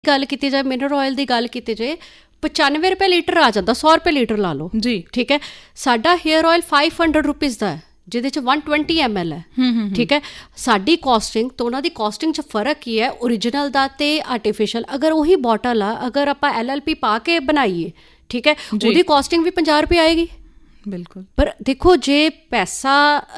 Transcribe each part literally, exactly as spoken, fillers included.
ਗੱਲ ਕੀਤੀ ਜਾਏ ਮਿਨਰਲ ਆਇਲ ਦੀ ਗੱਲ ਕੀਤੀ ਜਾਏ ਪਚਾਨਵੇਂ ਰੁਪਏ ਲੀਟਰ ਆ ਜਾਂਦਾ, ਸੌ ਰੁਪਏ ਲੀਟਰ ਲਾ ਲਓ ਜੀ, ਠੀਕ ਹੈ। ਸਾਡਾ hair oil five hundred rupees ਦਾ ਹੈ ਜਿਹਦੇ 'ਚ ਵਨ ਟਵੈਂਟੀ ਐਮ ਐਲ ਹੈ, ਠੀਕ ਹੈ। ਸਾਡੀ ਕੋਸਟਿੰਗ ਤੋਂ ਉਹਨਾਂ ਦੀ ਕੋਸਟਿੰਗ 'ਚ ਫਰਕ ਕੀ ਹੈ ਓਰੀਜਨਲ ਦਾ ਅਤੇ ਆਰਟੀਫਿਸ਼ਲ। ਅਗਰ ਉਹੀ ਬੋਟਲ ਆ, ਅਗਰ ਆਪਾਂ ਐਲ ਐਲ ਪੀ ਪਾ ਕੇ ਬਣਾਈਏ, ਠੀਕ ਹੈ, ਉਹਦੀ ਕੋਸਟਿੰਗ ਵੀ ਪੰਜਾਹ ਰੁਪਏ ਆਏਗੀ। ਬਿਲਕੁਲ। ਪਰ ਦੇਖੋ ਜੇ ਪੈਸਾ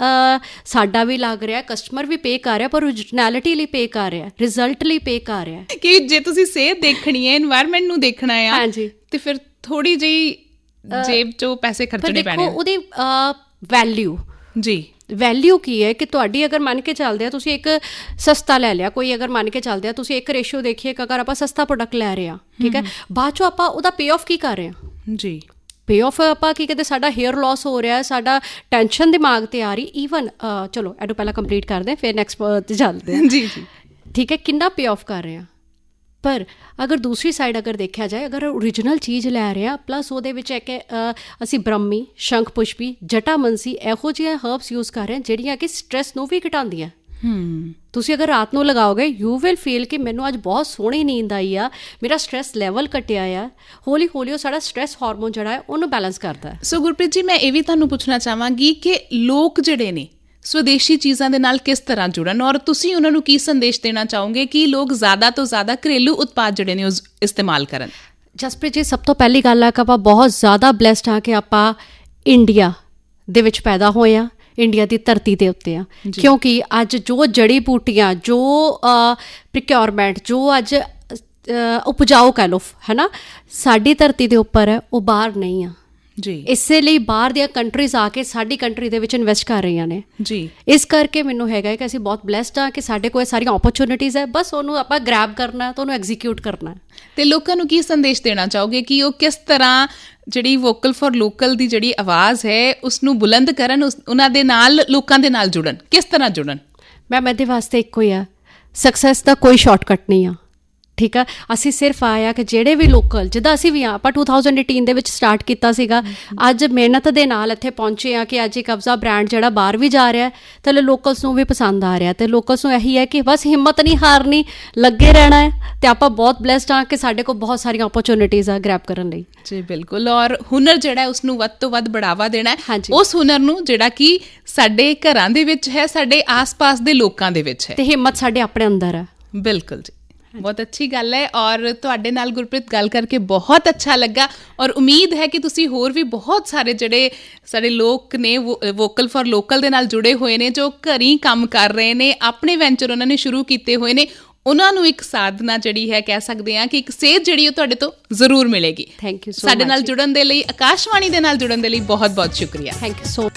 ਸਾਡਾ ਵੀ ਲੱਗ ਰਿਹਾ, ਕਸਟਮਰ ਵੀ ਪੇ ਕਰ ਰਿਹਾ, ਪਰ ਓਰੀਜਨੈਲਿਟੀ ਲਈ ਪੇ ਕਰ ਰਿਹਾ, ਰਿਜ਼ਲਟ ਲਈ ਪੇ ਕਰ ਰਿਹਾ। ਕਿ ਜੇ ਤੁਸੀਂ ਸਿਹਤ ਦੇਖਣੀ ਹੈ, ਇਨਵਾਇਰਮੈਂਟ ਨੂੰ ਦੇਖਣਾ ਆ, ਹਾਂਜੀ, ਤੇ ਫਿਰ ਥੋੜੀ ਜਿਹੀ ਜੇਬ ਚੋਂ ਪੈਸੇ ਖਰਚਣੇ ਪੈਣੇ। ਉਹਦੀ ਵੈਲਿਊ ਜੀ, ਵੈਲਿਊ ਕੀ ਹੈ ਕਿ ਤੁਹਾਡੀ ਅਗਰ ਮੰਨ ਕੇ ਚੱਲਦੇ ਆ, ਤੁਸੀਂ ਇੱਕ ਸਸਤਾ ਲੈ ਲਿਆ ਕੋਈ, ਅਗਰ ਮੰਨ ਕੇ ਚੱਲਦੇ ਆ ਤੁਸੀਂ ਇੱਕ ਰੇਸ਼ੋ ਦੇਖੀਏ, ਅਗਰ ਆਪਾਂ ਸਸਤਾ ਪ੍ਰੋਡਕਟ ਲੈ ਰਹੇ ਹਾਂ, ਠੀਕ ਹੈ, ਬਾਅਦ ਚੋਂ ਆਪਾਂ ਉਹਦਾ ਪੇ ਆਫ ਕੀ ਕਰ ਰਹੇ ਹਾਂ ਜੀ। ਪੇ ਆਫ ਆਪਾਂ ਕੀ ਕਹਿੰਦੇ, ਸਾਡਾ ਹੇਅਰ ਲੋਸ ਹੋ ਰਿਹਾ, ਸਾਡਾ ਟੈਨਸ਼ਨ ਦਿਮਾਗ 'ਤੇ ਆ ਰਹੀ। ਈਵਨ ਚਲੋ ਇਹਨੂੰ ਪਹਿਲਾਂ ਕੰਪਲੀਟ ਕਰਦੇ ਫਿਰ ਨੈਕਸਟ 'ਤੇ ਚੱਲਦੇ ਹਾਂ ਜੀ ਜੀ, ਠੀਕ ਹੈ। ਕਿੰਨਾ ਪੇ ਆਫ ਕਰ ਰਹੇ ਹਾਂ। ਪਰ ਅਗਰ ਦੂਸਰੀ ਸਾਈਡ ਅਗਰ ਦੇਖਿਆ ਜਾਏ, ਅਗਰ ਓਰੀਜਨਲ ਚੀਜ਼ ਲੈ ਰਹੇ ਹਾਂ, ਪਲੱਸ ਉਹਦੇ ਵਿੱਚ ਇੱਕ ਅਸੀਂ ਬ੍ਰਹਮੀ, ਸ਼ੰਖ ਪੁਸ਼ਪੀ, ਜਟਾਮੰਸੀ ਇਹੋ ਜਿਹੀਆਂ ਹਰਬਸ ਯੂਜ਼ ਕਰ ਰਹੇ ਹਾਂ ਜਿਹੜੀਆਂ ਕਿ ਸਟਰੈਸ ਨੂੰ ਵੀ ਘਟਾਉਂਦੀਆਂ। ਤੁਸੀਂ ਅਗਰ ਰਾਤ ਨੂੰ ਲਗਾਓਗੇ, ਯੂ ਵਿਲ ਫੀਲ ਕਿ ਮੈਨੂੰ ਅੱਜ ਬਹੁਤ ਸੋਹਣੀ ਨੀਂਦ ਆਈ ਆ, ਮੇਰਾ ਸਟਰੈਸ ਲੈਵਲ ਘਟਿਆ ਆ। ਹੌਲੀ ਹੌਲੀ ਉਹ ਸਾਡਾ ਸਟਰੈਸ ਹਾਰਮੋਨ ਜਿਹੜਾ ਹੈ ਉਹਨੂੰ ਬੈਲੈਂਸ ਕਰਦਾ। ਸੋ ਗੁਰਪ੍ਰੀਤ ਜੀ, ਮੈਂ ਇਹ ਵੀ ਤੁਹਾਨੂੰ ਪੁੱਛਣਾ ਚਾਹਾਂਗੀ ਕਿ ਲੋਕ ਜਿਹੜੇ ਨੇ ਸਵਦੇਸ਼ੀ ਚੀਜ਼ਾਂ ਦੇ ਨਾਲ ਕਿਸ ਤਰ੍ਹਾਂ ਜੁੜਨ, ਔਰ ਤੁਸੀਂ ਉਹਨਾਂ ਨੂੰ ਕੀ ਸੰਦੇਸ਼ ਦੇਣਾ ਚਾਹੋਗੇ ਕਿ ਲੋਕ ਜ਼ਿਆਦਾ ਤੋਂ ਜ਼ਿਆਦਾ ਘਰੇਲੂ ਉਤਪਾਦ ਜਿਹੜੇ ਨੇ ਉਹ ਇਸਤੇਮਾਲ ਕਰਨ। ਜਸਪ੍ਰੀਤ ਜੀ, ਸਭ ਤੋਂ ਪਹਿਲੀ ਗੱਲ ਹੈ ਕਿ ਆਪਾਂ ਬਹੁਤ ਜ਼ਿਆਦਾ ਬਲੈਸਡ ਹਾਂ ਕਿ ਆਪਾਂ ਇੰਡੀਆ ਦੇ ਵਿੱਚ ਪੈਦਾ ਹੋਏ ਹਾਂ, ਇੰਡੀਆ ਦੀ ਧਰਤੀ ਦੇ ਉੱਤੇ ਆ, ਕਿਉਂਕਿ ਅੱਜ ਜੋ ਜੜੀ ਬੂਟੀਆਂ, ਜੋ ਪ੍ਰੀਕਿਓਰਮੈਂਟ, ਜੋ ਅੱਜ ਉਪਜਾਊ ਕਹਿ ਲਓ ਹੈ ਨਾ, ਸਾਡੀ ਧਰਤੀ ਦੇ ਉੱਪਰ ਹੈ, ਉਹ ਬਾਹਰ ਨਹੀਂ ਆ ਜੀ। ਇਸੇ ਲਈ ਬਾਹਰ ਦੀਆਂ ਕੰਟਰੀਜ਼ ਆ ਕੇ ਸਾਡੀ ਕੰਟਰੀ ਦੇ ਵਿੱਚ ਇਨਵੈਸਟ ਕਰ ਰਹੀਆਂ ਨੇ ਜੀ। ਇਸ ਕਰਕੇ ਮੈਨੂੰ ਹੈਗਾ ਕਿ ਅਸੀਂ ਬਹੁਤ ਬਲੈਸਡ ਹਾਂ ਕਿ ਸਾਡੇ ਕੋਲ ਸਾਰੀਆਂ ਓਪਰਚੁਨਿਟੀਜ਼ ਹੈ, ਬਸ ਉਹਨੂੰ ਆਪਾਂ ਗ੍ਰੈਬ ਕਰਨਾ ਤੇ ਉਹਨੂੰ ਐਗਜ਼ੀਕਿਊਟ ਕਰਨਾ। ਤੇ ਲੋਕਾਂ ਨੂੰ ਕੀ ਸੰਦੇਸ਼ ਦੇਣਾ ਚਾਹੋਗੇ ਕਿ ਉਹ ਕਿਸ ਤਰ੍ਹਾਂ ਜਿਹੜੀ ਵੋਕਲ ਫॉर ਲੋਕਲ ਦੀ ਜਿਹੜੀ ਆਵਾਜ਼ ਹੈ ਉਸਨੂੰ ਬੁਲੰਦ ਕਰਨ, ਉਸ ਉਹਨਾਂ ਦੇ ਨਾਲ ਲੋਕਾਂ ਦੇ ਨਾਲ ਜੁੜਨ, ਕਿਸ ਤਰ੍ਹਾਂ ਜੁੜਨ? ਮੈਮ ਇਹਦੇ ਵਾਸਤੇ ਇੱਕੋ ਹੀ ਆ, ਸਕਸੈਸ ਦਾ ਕੋਈ ਸ਼ਾਰਟਕਟ ਨਹੀਂ ਆ, ਠੀਕ ਆ। ਅਸੀਂ ਸਿਰਫ ਆਇਆ ਕਿ ਜਿਹੜੇ ਵੀ ਲੋਕਲ, ਜਿੱਦਾਂ ਅਸੀਂ ਵੀ ਹਾਂ, ਆਪਾਂ ਟੂ ਥਾਊਜ਼ੈਂਡ ਏਟੀਨ ਦੇ ਵਿੱਚ ਸਟਾਰਟ ਕੀਤਾ ਸੀਗਾ, ਅੱਜ ਮਿਹਨਤ ਦੇ ਨਾਲ ਇੱਥੇ ਪਹੁੰਚੇ ਹਾਂ ਕਿ ਅੱਜ ਇੱਕ ਕਬਜ਼ਾ ਬ੍ਰਾਂਡ ਜਿਹੜਾ ਬਾਹਰ ਵੀ ਜਾ ਰਿਹਾ ਅਤੇ ਲੋਕਲਸ ਨੂੰ ਵੀ ਪਸੰਦ ਆ ਰਿਹਾ। ਅਤੇ ਲੋਕਲਸ ਨੂੰ ਇਹੀ ਹੈ ਕਿ ਬਸ ਹਿੰਮਤ ਨਹੀਂ ਹਾਰਨੀ, ਲੱਗੇ ਰਹਿਣਾ ਹੈ। ਅਤੇ ਆਪਾਂ ਬਹੁਤ ਬਲੈਸਡ ਹਾਂ ਕਿ ਸਾਡੇ ਕੋਲ ਬਹੁਤ ਸਾਰੀਆਂ ਓਪਰਚੁਨਿਟੀਜ਼ ਆ ਗ੍ਰੈਬ ਕਰਨ ਲਈ ਜੀ। ਬਿਲਕੁਲ। ਔਰ ਹੁਨਰ ਜਿਹੜਾ ਉਸਨੂੰ ਵੱਧ ਤੋਂ ਵੱਧ ਬੜਾਵਾ ਦੇਣਾ ਹੈ, ਉਸ ਹੁਨਰ ਨੂੰ ਜਿਹੜਾ ਕਿ ਸਾਡੇ ਘਰਾਂ ਦੇ ਵਿੱਚ ਹੈ, ਸਾਡੇ ਆਸ ਪਾਸ ਦੇ ਲੋਕਾਂ ਦੇ ਵਿੱਚ ਹੈ, ਅਤੇ ਹਿੰਮਤ ਸਾਡੇ ਆਪਣੇ ਅੰਦਰ ਹੈ। ਬਿਲਕੁਲ ਜੀ, ਬਹੁਤ ਅੱਛੀ ਗੱਲ ਹੈ। ਔਰ ਤੁਹਾਡੇ ਨਾਲ ਗੁਰਪ੍ਰੀਤ ਗੱਲ ਕਰਕੇ ਬਹੁਤ ਅੱਛਾ ਲੱਗਾ, ਔਰ ਉਮੀਦ ਹੈ ਕਿ ਤੁਸੀਂ ਹੋਰ ਵੀ ਬਹੁਤ ਸਾਰੇ ਜਿਹੜੇ ਸਾਡੇ ਲੋਕ ਨੇ ਵੋਕਲ ਫॉर ਲੋਕਲ ਦੇ ਨਾਲ ਜੁੜੇ ਹੋਏ ਨੇ, ਜੋ ਘਰੀਂ ਕੰਮ ਕਰ ਰਹੇ ਨੇ, ਆਪਣੇ ਵੈਂਚਰ ਉਹਨਾਂ ਨੇ ਸ਼ੁਰੂ ਕੀਤੇ ਹੋਏ ਨੇ, ਉਹਨਾਂ ਨੂੰ ਇੱਕ ਸਾਧਨਾ ਜਿਹੜੀ ਹੈ ਕਹਿ ਸਕਦੇ ਹਾਂ ਕਿ ਇੱਕ ਸੇਧ ਜਿਹੜੀ ਉਹ ਤੁਹਾਡੇ ਤੋਂ ਜ਼ਰੂਰ ਮਿਲੇਗੀ। Thank you so much. ਸਾਡੇ ਨਾਲ ਜੁੜਨ ਦੇ ਲਈ, ਆਕਾਸ਼ਵਾਣੀ ਦੇ ਨਾਲ ਜੁੜਨ ਦੇ ਲਈ ਬਹੁਤ ਬਹੁਤ ਸ਼ੁਕਰੀਆ। Thank you so